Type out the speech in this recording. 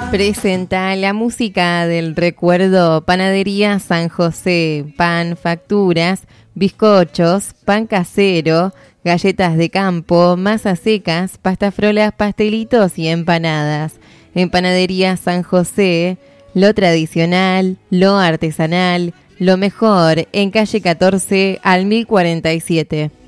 Presenta la música del recuerdo Panadería San José, pan, facturas, bizcochos, pan casero, galletas de campo, masas secas, pastafrolas, pastelitos y empanadas. En Panadería San José, lo tradicional, lo artesanal, lo mejor, en calle 14 al 1047.